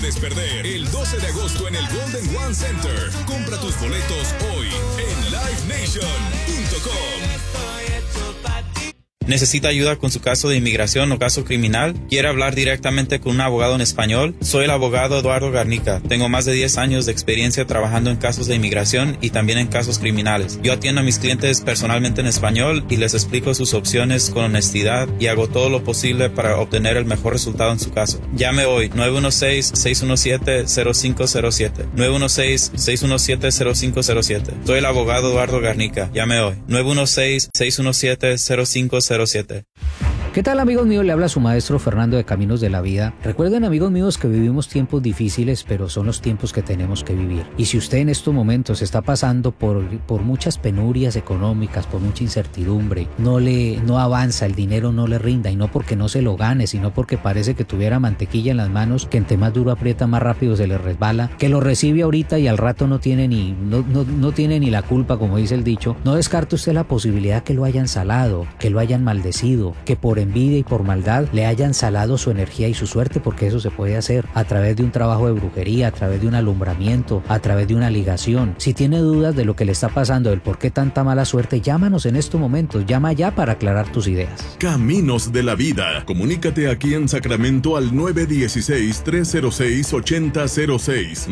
Puedes perder el 12 de agosto en el Golden One Center. Compra tus boletos hoy en livenation.com. ¿Necesita ayuda con su caso de inmigración o caso criminal? ¿Quiere hablar directamente con un abogado en español? Soy el abogado Eduardo Garnica. Tengo más de 10 años de experiencia trabajando en casos de inmigración y también en casos criminales. Yo atiendo a mis clientes personalmente en español y les explico sus opciones con honestidad y hago todo lo posible para obtener el mejor resultado en su caso. Llame hoy 916-617-0507. 916-617-0507. Soy el abogado Eduardo Garnica. Llame hoy 916-617-0507. ¿Qué tal, amigos míos? Le habla su maestro Fernando de Caminos de la Vida. Recuerden, amigos míos, que vivimos tiempos difíciles, pero son los tiempos que tenemos que vivir. Y si usted en estos momentos está pasando por muchas penurias económicas, por mucha incertidumbre, no avanza, el dinero no le rinda, y no porque no se lo gane, sino porque parece que tuviera mantequilla en las manos, que entre más duro aprieta, más rápido se le resbala, que lo recibe ahorita y al rato no tiene ni la culpa, como dice el dicho, no descarte usted la posibilidad que lo hayan salado, que lo hayan maldecido, que por envidia y por maldad le hayan salado su energía y su suerte, porque eso se puede hacer a través de un trabajo de brujería, a través de un alumbramiento, a través de una ligación. Si tiene dudas de lo que le está pasando, del por qué tanta mala suerte, llámanos en estos momentos, llama ya para aclarar tus ideas. Caminos de la Vida. Comunícate aquí en Sacramento al 916-306-8006,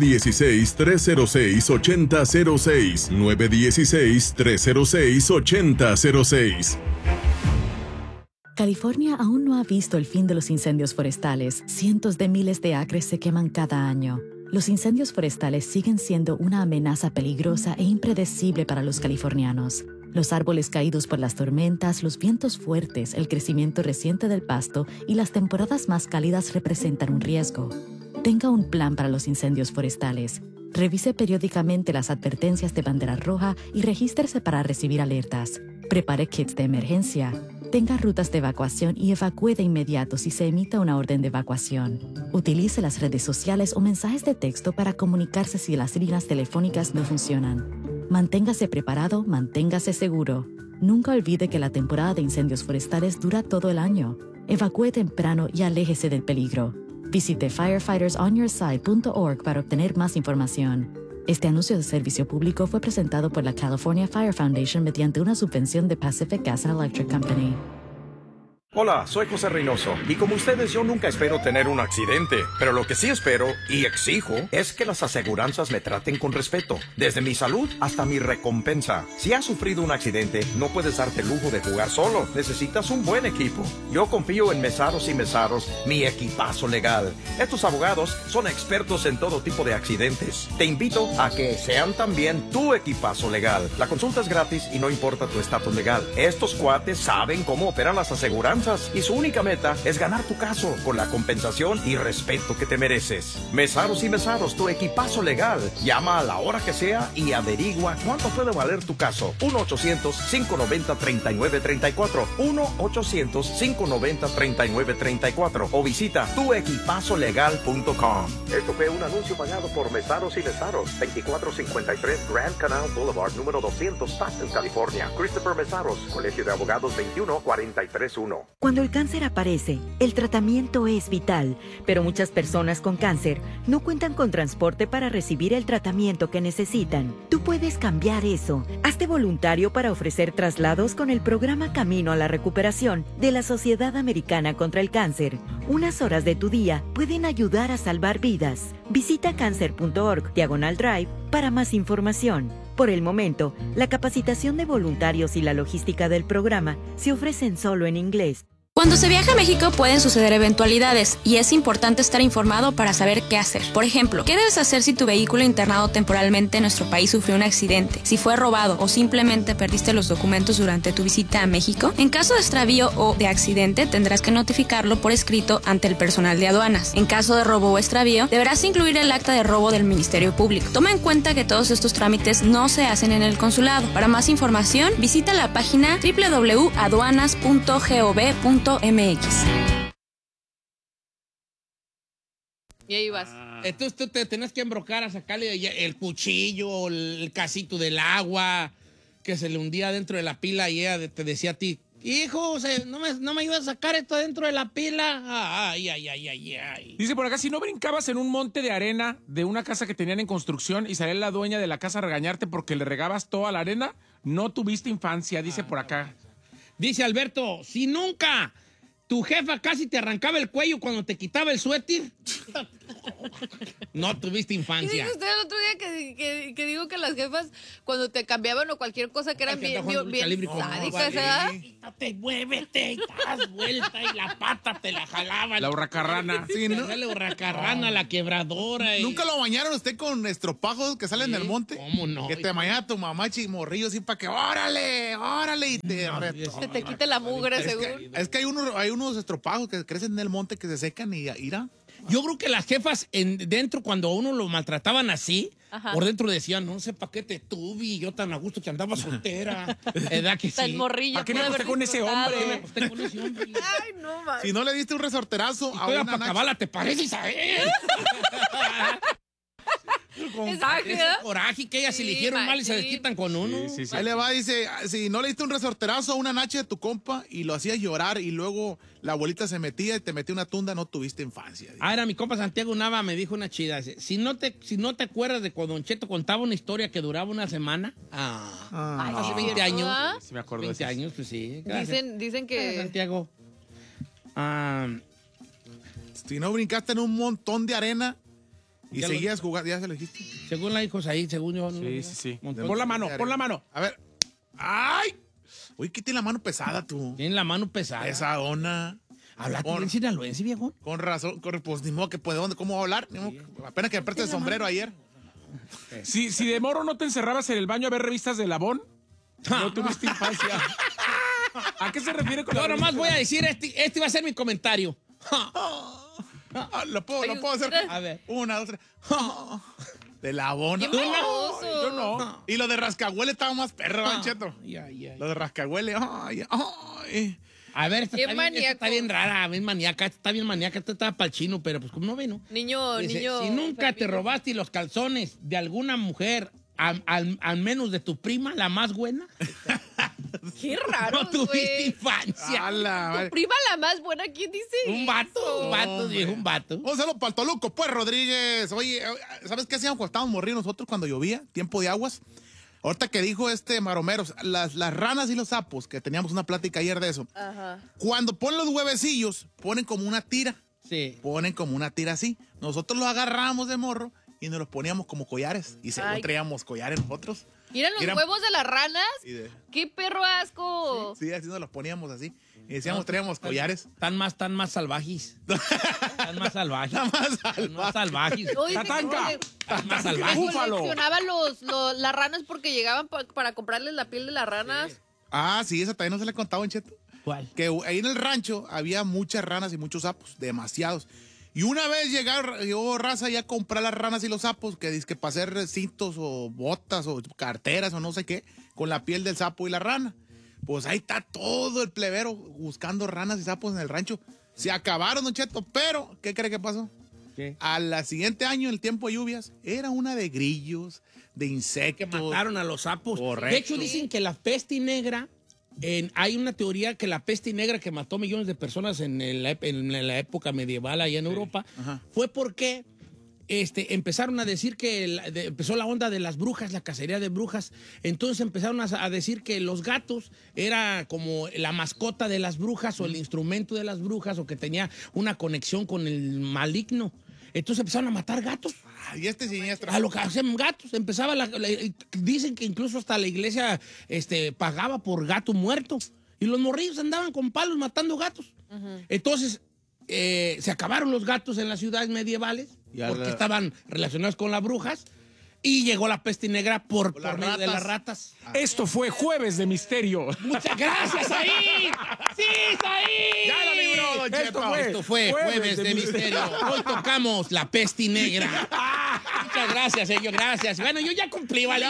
916-306-8006, 916-306-8006. California aún no ha visto el fin de los incendios forestales. Cientos de miles de acres se queman cada año. Los incendios forestales siguen siendo una amenaza peligrosa e impredecible para los californianos. Los árboles caídos por las tormentas, los vientos fuertes, el crecimiento reciente del pasto y las temporadas más cálidas representan un riesgo. Tenga un plan para los incendios forestales. Revise periódicamente las advertencias de bandera roja y regístrese para recibir alertas. Prepare kits de emergencia. Tenga rutas de evacuación y evacúe de inmediato si se emita una orden de evacuación. Utilice las redes sociales o mensajes de texto para comunicarse si las líneas telefónicas no funcionan. Manténgase preparado, manténgase seguro. Nunca olvide que la temporada de incendios forestales dura todo el año. Evacúe temprano y aléjese del peligro. Visite firefightersonyourside.org para obtener más información. Este anuncio de servicio público fue presentado por la California Fire Foundation mediante una subvención de Pacific Gas and Electric Company. Hola, soy José Reynoso y como ustedes yo nunca espero tener un accidente, pero lo que sí espero y exijo es que las aseguranzas me traten con respeto, desde mi salud hasta mi recompensa. Si has sufrido un accidente, no puedes darte el lujo de jugar solo, necesitas un buen equipo. Yo confío en Mesaros y Mesaros, mi equipazo legal. Estos abogados son expertos en todo tipo de accidentes. Te invito a que sean también tu equipazo legal. La consulta es gratis y no importa tu estatus legal. Estos cuates saben cómo operan las aseguranzas y su única meta es ganar tu caso con la compensación y respeto que te mereces. Mesaros y Mesaros, tu equipazo legal. Llama a la hora que sea y averigua cuánto puede valer tu caso. 1-800-590-3934. 1-800-590-3934 o visita tuequipazolegal.com. Esto fue un anuncio pagado por Mesaros y Mesaros, 2453 Grand Canal Boulevard, número 200, Stockton, California. Christopher Mesaros, Colegio de Abogados 21431. Cuando el cáncer aparece, el tratamiento es vital, pero muchas personas con cáncer no cuentan con transporte para recibir el tratamiento que necesitan. Tú puedes cambiar eso. Hazte voluntario para ofrecer traslados con el programa Camino a la Recuperación de la Sociedad Americana contra el Cáncer. Unas horas de tu día pueden ayudar a salvar vidas. Visita cancer.org/drive para más información. Por el momento, la capacitación de voluntarios y la logística del programa se ofrecen solo en inglés. Cuando se viaja a México pueden suceder eventualidades y es importante estar informado para saber qué hacer. Por ejemplo, ¿qué debes hacer si tu vehículo internado temporalmente en nuestro país sufrió un accidente, si fue robado o simplemente perdiste los documentos durante tu visita a México? En caso de extravío o de accidente, tendrás que notificarlo por escrito ante el personal de aduanas. En caso de robo o extravío, deberás incluir el acta de robo del Ministerio Público. Toma en cuenta que todos estos trámites no se hacen en el consulado. Para más información, visita la página www.aduanas.gov.mx. Y ahí vas. Entonces tú te tenías que embrocar a sacarle el cuchillo, el casito del agua que se le hundía dentro de la pila y ella te decía a ti, Hijo, no me ayudas a sacar esto dentro de la pila. Ay. Dice por acá, si no brincabas en un monte de arena de una casa que tenían en construcción y salía la dueña de la casa a regañarte porque le regabas toda la arena, no tuviste infancia, dice por acá. Dice Alberto, si nunca tu jefa casi te arrancaba el cuello cuando te quitaba el suéter, no tuviste ¿Qué infancia. dice usted el otro día que digo que las jefas, cuando te cambiaban o cualquier cosa que eran bien sádicas, ¿verdad? Quítate, muévete, y das vuelta y la pata te la jalaba. La hurracarrana. Sí, ¿no? La hurracarrana, la quebradora. ¿Nunca lo bañaron usted con estropajos que salen del monte? ¿Cómo no? Que te bañaba tu mamá chimorrillo así para que órale, y te... Se te quite la mugre, según. Es que hay unos estropajos que crecen en el monte que se secan y irá. Yo creo que las jefas dentro, cuando a uno lo maltrataban así, Ajá. por dentro decían, no sé para qué te tuve, y yo tan a gusto que andaba soltera. ¿Verdad que Tan sí? morrillo. ¿Para qué me pude acosté haber con ese disfrutado. hombre? Me acosté con ese hombre. Ay, no, man. Si no le diste un resorterazo a Toda una nacha, Pacabala, ¿te pareces a él? Exacto. Ese coraje que ellas se Sí, eligieron mal y se machín. desquitan con uno. Sí. ahí le va, dice, si no le diste un resorterazo a una nacha de tu compa y lo hacías llorar y luego la abuelita se metía y te metía una tunda, no tuviste infancia. Dice. Era mi compa Santiago Nava, me dijo una chida. Dice, si no te acuerdas de cuando Don Cheto contaba una historia que duraba una semana. Ay, Hace sí, 20 ¿cierto, años. ah? Sí me acuerdo de 20 eso. años, pues sí. Gracias. Dicen Gracias, que... Santiago. Si no brincaste en un montón de arena y Ya seguías jugando, ya se lo dijiste. Según la hijos ahí, según yo. Sí. Montón. Pon la mano. A ver. ¡Ay! Uy, ¿qué tiene la mano pesada tú? Tiene la mano pesada. Pesadona. Habla Con- bien sinaloense, viejo. Con razón, pues ni modo que puede, ¿cómo va a hablar? Ni modo que- apenas que me preste el sombrero ayer. Si de morro no te encerrabas en el baño a ver revistas de Labón, no tuviste infancia. ¿A qué se refiere con Yo la nomás revista? voy a decir, este va a ser mi comentario. Lo puedo hacer. A ver. 1, 2, 3. De la bona. ¡Qué baboso! Yo no. Y lo de rascahuele estaba más perro, Ah. ¿no, Cheto? Ay. Lo de rascahuele. Ay. A ver, ¡Qué esta maníaco! está bien rara, bien maníaca, esta está para el chino, pero pues como no ve, ¿no? Niño. Si nunca te robaste los calzones de alguna mujer, al menos de tu prima, la más buena, Qué raro, no tuviste güey. infancia. ¡Hala! Tu prima la más buena, ¿quién dice Un vato, viejo, un vato. Un saludo para el Toluco, pues, Rodríguez. Oye, ¿sabes qué hacíamos cuando estábamos morridos nosotros cuando llovía? Tiempo de aguas. Ahorita que dijo Maromeros, las ranas y los sapos, que teníamos una plática ayer de eso. Ajá. Cuando ponen los huevecillos, ponen como una tira. Sí. Ponen como una tira así. Nosotros los agarramos de morro y nos los poníamos como collares. Y según Ay. traíamos collares nosotros. ¿Miran los Eran- huevos de las ranas? Y de- ¡Qué perro asco! Sí, así nos los poníamos así. Y decíamos, traíamos collares. Están más salvajes. Están más salvajes. Está más Están más salvajes. Oye, Tatanca. Están más que salvajes. Búfalo. coleccionaban las ranas porque llegaban para comprarles la piel de las ranas. Ah, sí, esa también no se le contaba en Cheto. ¿Cuál? Que ahí en el rancho había muchas ranas y muchos sapos, demasiados. Y una vez llegó raza ya a comprar las ranas y los sapos, que dice que para hacer cintos o botas o carteras o no sé qué, con la piel del sapo y la rana. Pues ahí está todo el plebero buscando ranas y sapos en el rancho. Se acabaron, Don Cheto, pero ¿qué cree que pasó? ¿Qué? Al siguiente año, en el tiempo de lluvias, era una de grillos, de Que insectos. mataron a los sapos. Correcto. De hecho, dicen que la peste negra, hay una teoría que la peste negra que mató millones de personas en la época medieval allá en Europa, Ajá. fue porque empezaron a decir que empezó la onda de las brujas, la cacería de brujas. Entonces empezaron a decir que los gatos era como la mascota de las brujas o el instrumento de las brujas o que tenía una conexión con el maligno. Entonces empezaron a matar gatos. Y este siniestro. A lo que hacen gatos. Empezaba dicen que incluso hasta la iglesia pagaba por gato muerto. Y los morrillos andaban con palos matando gatos. Entonces, se acabaron los gatos en las ciudades medievales porque estaban relacionados con las brujas. Y llegó la peste negra por medio de las ratas. Esto fue Jueves de Misterio. ¡Muchas gracias, ahí! ¡Sí, ahí! ¡Ya lo libró, Don Cheto! Esto fue Jueves de Misterio. Hoy tocamos la peste negra. Muchas gracias, señor, gracias. Bueno, yo ya cumplí, ¿vale?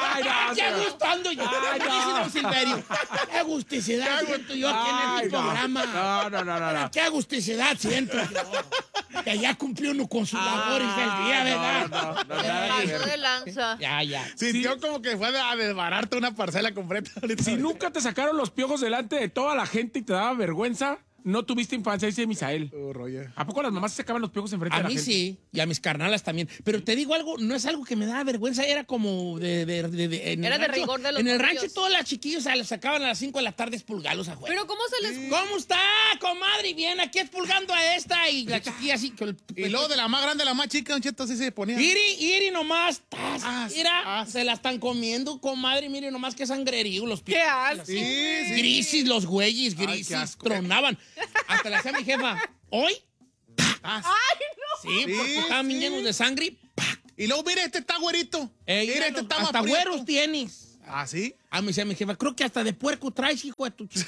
Ya gustando yo. Dice don Silverio. Qué agusticidad siento yo aquí en el programa. No. Qué agusticidad siento yo. Que ya cumplió uno con sus labores del día, ¿verdad? Paso de lanza. Ya. Sintió como que fue a desbararte una parcela completa. Si nunca te sacaron los piojos delante de toda la gente y te daba vergüenza, no tuviste infancia, dice Misael. ¿A poco las mamás se sacaban los piojos enfrente de la gente? A mí sí, y a mis carnalas también. Pero te digo algo, no es algo que me daba vergüenza, era como Era de rigor de los En el tuyos. rancho todas las chiquillos les sacaban a las 5 de la tarde expulgarlos afuera. Pero ¿cómo se les...? ¿Cómo está, comadre? Bien, aquí expulgando a esta. Y la chiquilla así. Y luego de la más grande a la más chica, Don Cheto, así se ponía. Iri nomás. Mira, se la están comiendo, comadre. Mire nomás qué sangrerío los pies. ¡Qué asco! Sí. Grisis, los güeyes, Ay, grisis. qué asco. Tronaban. Hasta le hacía mi jefa. ¿Hoy? ¡Ay, no! Sí, porque estaban bien llenos de sangre. Y luego, mire, este está güerito. Mira, este está más hasta prieto. güeros tienes. ¿Ah, sí? Me decía mi jefa, creo que hasta de puerco traes, hijo de tu chica.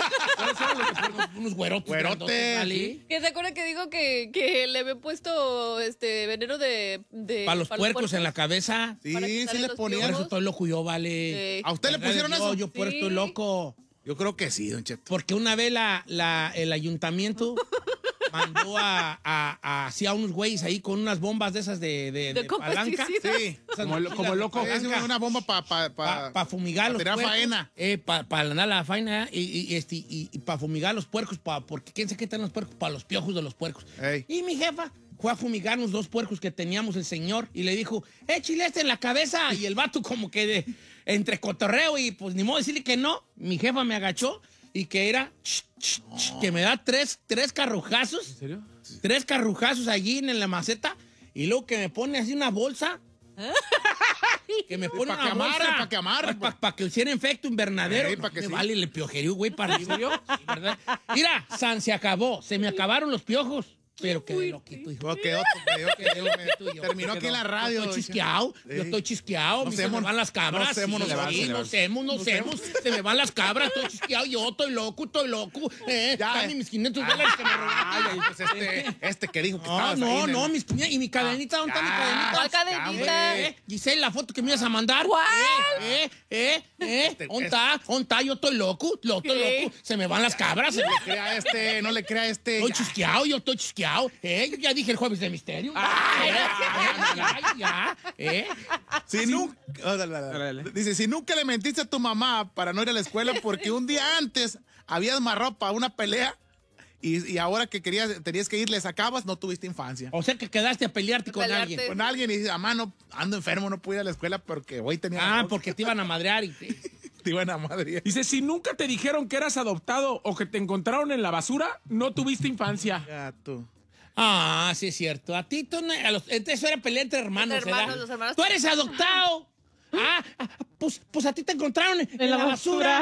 Unos güerotes. Güerotes, ¿vale? ¿Que se acuerda que dijo que le había puesto veneno de Para los puercos en la cabeza. Sí, Para sí quitarle les los ponían. Por eso piojos. estoy loco yo, vale. ¿A usted le pusieron No, eso? yo por eso estoy loco. Yo creo que sí, Don Cheto. Porque una vez el ayuntamiento mandó así a unos güeyes ahí con unas bombas de esas de con palanca. pesticidas. Sí. Como el loco. Es una bomba Para fumigar los tirar puercos. faena. Para andar la faena y para fumigar los puercos, porque quién se quitan los puercos, para los piojos de los puercos. Ey. Y mi jefa fue a fumigarnos 2 puercos que teníamos el señor y le dijo, échale este en la cabeza. Y el vato como que entre cotorreo y pues ni modo decirle que no. Mi jefa me agachó y que era que me da tres carrujazos. ¿En serio? 3 carrujazos allí en la maceta y luego que me pone así una bolsa. Que me pone Pa' una que amarre, bolsa. pa' que amarre, Para que hiciera efecto invernadero. Ey, pa' que me sí. vale, le piojería, güey, para arriba. Sí, ¿verdad? Mira, se acabó. Se me acabaron los piojos. Pero quedé loquito, hijo. Pues quedó, terminó aquí en la radio. Estoy chisqueado, yo estoy chisqueado, No se semos, me van las cabras. no semos, sí, nos van, sí, se no semos, se me van las cabras, estoy chisqueado, yo estoy loco. Ya. Dame mis $500 que me robaron. Ay, pues este que dijo que estabas ahí en el- No, mis puñas. ¿Y mi cadenita? ¿Dónde está mi cadenita? ¿Cuál cadenita? Giselle, la foto que me ibas a mandar. ¿Cuál? ¿Dónde está? Yo estoy loco, Se me van las cabras. No le crea a este, no le crea a este. Estoy chisqueado, yo estoy chisqueado. Ya dije el jueves de misterio. Si dice, si nunca le mentiste a tu mamá para no ir a la escuela porque un día antes habías amarrado para una pelea y ahora que tenías que ir, le sacabas, no tuviste infancia. O sea que quedaste a pelearte con Pelearte. alguien. Con alguien y dices, mamá, no, ando enfermo, no pude ir a la escuela porque hoy tenía... Porque te iban a madrear y te iban a madre. Dice, si nunca te dijeron que eras adoptado o que te encontraron en la basura, no tuviste infancia. Gato. Sí es cierto. A ti, eso era pelea entre hermanos, Entre hermanos, ¿verdad? los hermanos. Tú eres adoptado. Pues a ti te encontraron en la basura.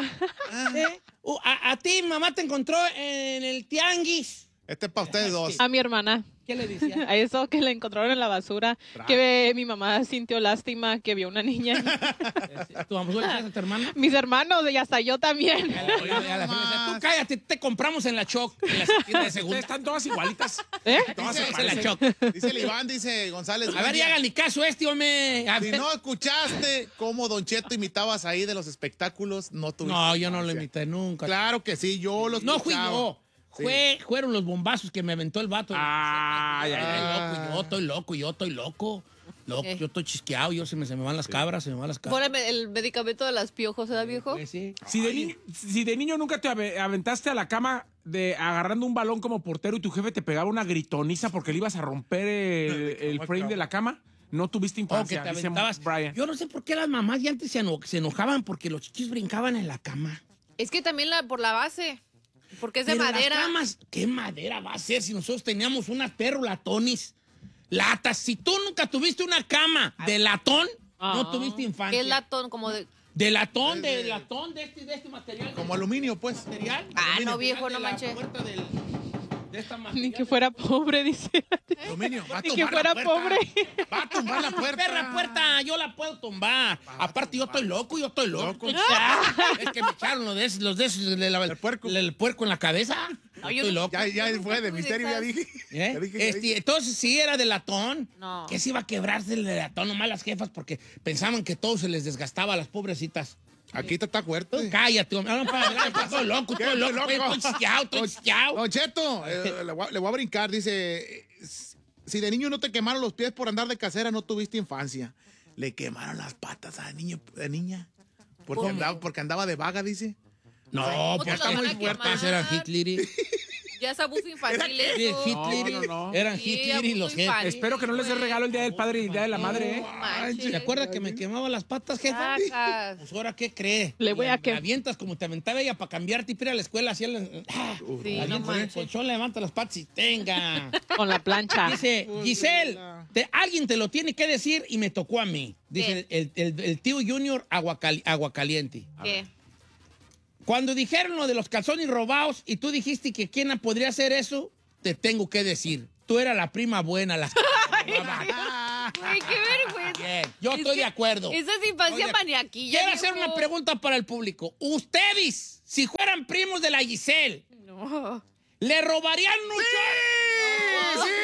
A ti, mamá, te encontró en el tianguis. Este es para ustedes dos. A mi hermana. ¿Qué le decía? A eso que le encontraron en la basura. Que mi mamá sintió lástima que vio una niña. ¿Tu mamá le decías a tu hermana? Mis hermanos y hasta yo también. Tú cállate, te compramos en la Choc, en la tienda de segunda. Ustedes están todas igualitas. Todas Dice- se parecen. En la Choc. Dice el Iván, dice González. A ver, y háganle caso a este, hombre. A Si ver. no escuchaste cómo Don Cheto imitabas ahí de los espectáculos, no tuviste No, yo no lo infancia. imité nunca. Claro que sí, yo los No fui escuchaba. yo. Sí. Fueron los bombazos que me aventó el vato. Ay. Yo estoy loco. Yo estoy chisqueado, se me van las cabras, Poneme el medicamento de las piojos, ¿verdad, viejo? Pues sí. Si de niño nunca te aventaste a la cama agarrando un balón como portero y tu jefe te pegaba una gritoniza porque le ibas a romper el frame de la cama, no tuviste infancia, que te dice aventabas. Brian. Yo no sé por qué las mamás ya antes se enojaban porque los chiquis brincaban en la cama. Es que también por la base. Porque es de Pero madera. Las camas, ¿qué madera va a ser si nosotros teníamos unas perrolatones? Latas. Si tú nunca tuviste una cama de latón, no tuviste infancia. ¿Qué es latón? Como de... De latón, de este material. Como aluminio, pues. Material. No, viejo, no manches. De esta Ni que fuera pobre, dice. Aluminio. Va a Ni que tumbar fuera la puerta. pobre. Va a tumbar la puerta. Perra puerta, yo la puedo tumbar. Aparte, yo estoy loco. Es que me echaron los de esos del puerco. El puerco en la cabeza. No, Estoy loco. Ya fue de misterio, ya dije. Ya dije. Entonces sí era de latón. No. ¿Qué se iba a quebrarse el de latón? Nomás las jefas porque pensaban que todo se les desgastaba a las pobrecitas. Aquí te está fuerte. Cállate, hombre. Estoy loco. Estoy chisqueado. Don Cheto, le voy a brincar, dice, si de niño no te quemaron los pies por andar de casera, no tuviste infancia. Le quemaron las patas a niña. Porque andaba de vaga, dice. No, pues está muy fuerte. Ese era Hitler. Ya es abuso infantil eso. Eran Hitler y los jefes. Espero que no les dé regalo el Día del Padre y el Día de la Madre, ¿Se acuerda que me quemaba las patas, jefa? Pues ahora, ¿qué cree? Le voy a que avientas como te aventaba ella para cambiarte y ir a la escuela. Así el colchón, levanta las patas y tenga. Con la plancha. Dice, Giselle, alguien te lo tiene que decir y me tocó a mí. Dice el tío Junior Aguacaliente. ¿Qué? Cuando dijeron lo de los calzones robados y tú dijiste que quién podría hacer eso, te tengo que decir, tú eras la prima buena. Güey, qué vergüenza. Bien, yo estoy de acuerdo. Esa es infancia maniaquilla. Quiero hacer una pregunta para el público. Ustedes, si fueran primos de la Giselle, ¿le robarían un ¡Sí!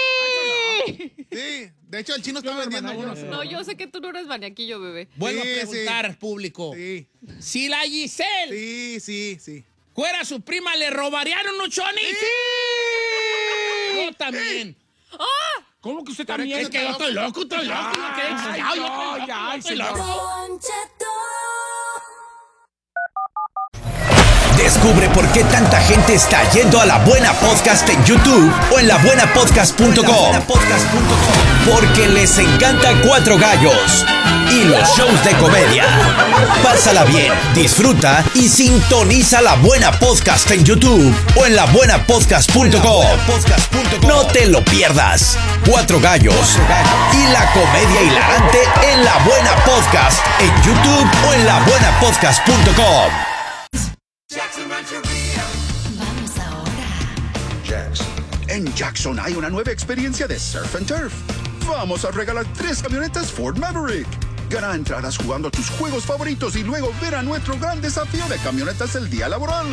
Sí, de hecho el chino está vendiendo uno. No, yo sé que tú no eres maniaquillo, bebé. Vuelvo a preguntar, público. Sí. Si la Giselle sí. fuera su prima, ¿le robarían unos chonis? ¡Sí! Yo también. ¿Cómo que usted también? Es que yo estoy loco. Descubre por qué tanta gente está yendo a La Buena Podcast en YouTube o en labuenapodcast.com. Porque les encanta Cuatro Gallos y los shows de comedia. Pásala bien, disfruta y sintoniza La Buena Podcast en YouTube o en labuenapodcast.com. No te lo pierdas. Cuatro Gallos y la comedia hilarante en La Buena Podcast en YouTube o en labuenapodcast.com. Vamos ahora. Jackson. En Jackson hay una nueva experiencia de Surf and Turf. Vamos a regalar 3 camionetas Ford Maverick. Gana entradas jugando a tus juegos favoritos y luego ver a nuestro gran desafío de camionetas el día laboral.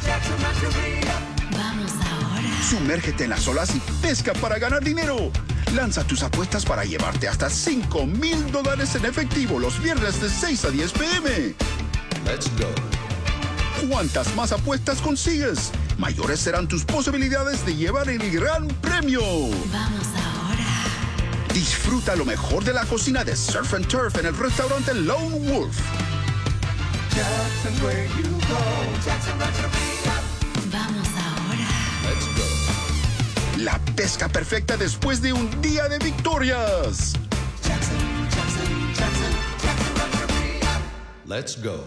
Vamos ahora. Sumérgete en las olas y pesca para ganar dinero. Lanza tus apuestas para llevarte hasta $5,000 en efectivo los viernes de 6 a 10 p.m. Let's go. Cuantas más apuestas consigues, mayores serán tus posibilidades de llevar el gran premio. Vamos ahora. Disfruta lo mejor de la cocina de Surf and Turf en el restaurante Lone Wolf. Jackson's where you go. Jackson Rancheria. Vamos ahora. Let's go. La pesca perfecta después de un día de victorias. Jackson Rancheria. Let's go.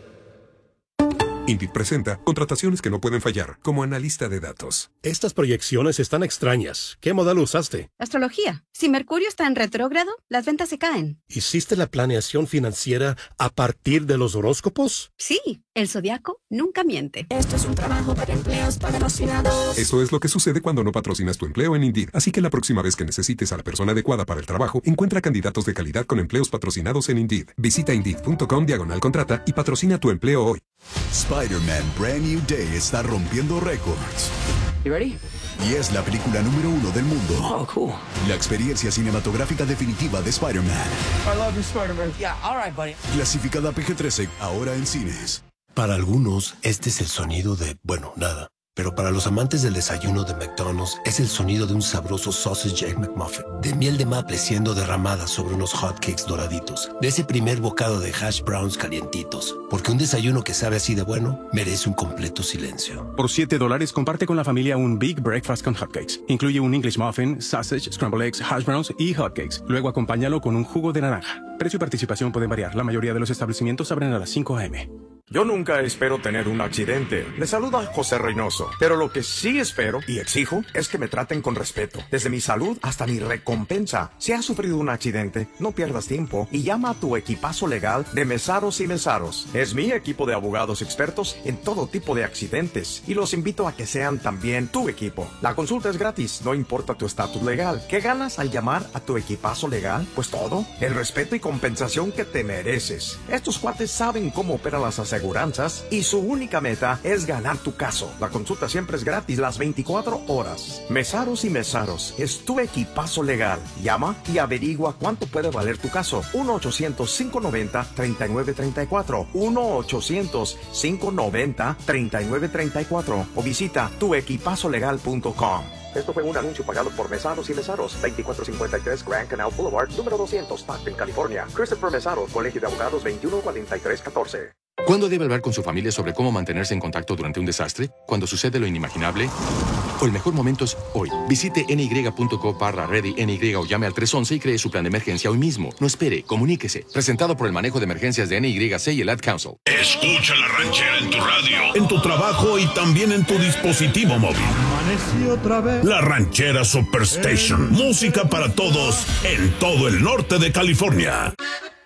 Indeed presenta contrataciones que no pueden fallar, como analista de datos. Estas proyecciones están extrañas. ¿Qué modelo usaste? Astrología. Si Mercurio está en retrógrado, las ventas se caen. ¿Hiciste la planeación financiera a partir de los horóscopos? Sí, el zodiaco nunca miente. Esto es un trabajo para empleos patrocinados. Eso es lo que sucede cuando no patrocinas tu empleo en Indeed. Así que la próxima vez que necesites a la persona adecuada para el trabajo, encuentra candidatos de calidad con empleos patrocinados en Indeed. Visita Indeed.com/contrata y patrocina tu empleo hoy. Spider-Man Brand New Day está rompiendo récords. You ready? Y es la película número 1 del mundo. Oh, cool. La experiencia cinematográfica definitiva de Spider-Man. I love you, Spider-Man. Yeah, all right, buddy. Clasificada PG-13, ahora en cines. Para algunos, este es el sonido de, bueno, nada. Pero para los amantes del desayuno de McDonald's, es el sonido de un sabroso sausage egg McMuffin, de miel de maple siendo derramada sobre unos hotcakes doraditos, de ese primer bocado de hash browns calientitos. Porque un desayuno que sabe así de bueno, merece un completo silencio. Por $7, comparte con la familia un Big Breakfast con hotcakes. Incluye un English muffin, sausage, scrambled eggs, hash browns y hotcakes. Luego acompáñalo con un jugo de naranja. Precio y participación pueden variar. La mayoría de los establecimientos abren a las 5 a.m. Yo nunca espero tener un accidente. Le saluda José Reynoso. Pero lo que sí espero y exijo es que me traten con respeto. Desde mi salud hasta mi recompensa. Si has sufrido un accidente, no pierdas tiempo y llama a tu equipazo legal de Mesaros y Mesaros. Es mi equipo de abogados expertos en todo tipo de accidentes y los invito a que sean también tu equipo. La consulta es gratis, no importa tu estatus legal. ¿Qué ganas al llamar a tu equipazo legal? Pues todo, el respeto y compensación que te mereces. Estos cuates saben cómo operan las aseguranzas y su única meta es ganar tu caso. La consulta siempre es gratis las 24 horas. Mesaros y Mesaros es tu equipazo legal. Llama y averigua cuánto puede valer tu caso. 1-800-590-3934. 1-800-590-3934 o visita tuequipazolegal.com. Esto fue un anuncio pagado por Mesaros y Mesaros, 2453 Grand Canal Boulevard, número 200, Stockton, California. Christopher Mesaro, Colegio de Abogados, 214314. ¿Cuándo debe hablar con su familia sobre cómo mantenerse en contacto durante un desastre? ¿Cuando sucede lo inimaginable? O el mejor momento es hoy. Visite ny.co/ready-ny o llame al 311 y cree su plan de emergencia hoy mismo. No espere, comuníquese. Presentado por el manejo de emergencias de NYC y el Ad Council. Escucha La Ranchera en tu radio, en tu trabajo y también en tu dispositivo móvil. Otra vez. La Ranchera Superstation. Música para todos en todo el norte de California.